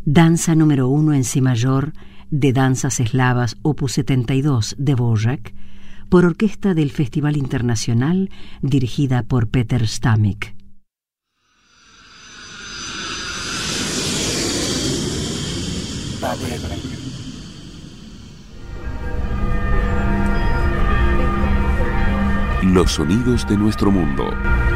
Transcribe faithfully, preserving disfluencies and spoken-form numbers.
Danza número uno en si mayor de Danzas Eslavas opus setenta y dos de Dvořák, por orquesta del Festival Internacional, dirigida por Peter Stamek. Los sonidos de nuestro mundo.